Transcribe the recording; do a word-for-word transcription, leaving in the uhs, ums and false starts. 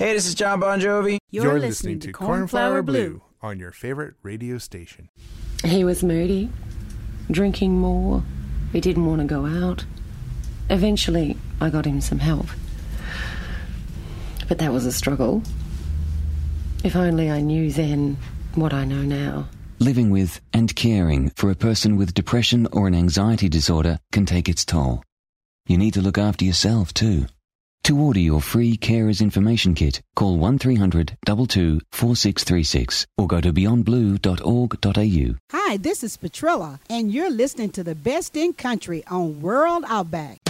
Hey, this is John Bon Jovi. You're, You're listening, listening to Cornflower Blue on your favorite radio station. He was moody, drinking more. He didn't want to go out. Eventually, I got him some help. But that was a struggle. If only I knew then what I know now. Living with and caring for a person with depression or an anxiety disorder can take its toll. You need to look after yourself too. To order your free Carers Information Kit, call one three hundred two two four six three six or go to beyond blue dot org dot a u. Hi, this is Petrilla, and you're listening to the best in country on World Outback.